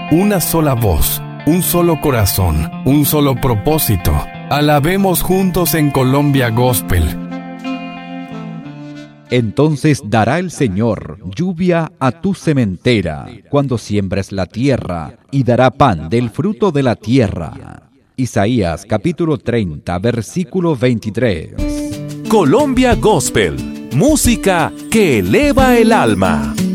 una sola voz, un solo corazón, un solo propósito. Alabemos juntos en Colombia Gospel. Entonces dará el Señor lluvia a tu sementera, cuando siembres la tierra, y dará pan del fruto de la tierra. Isaías capítulo 30, versículo 23. Colombia Gospel, música que eleva el alma.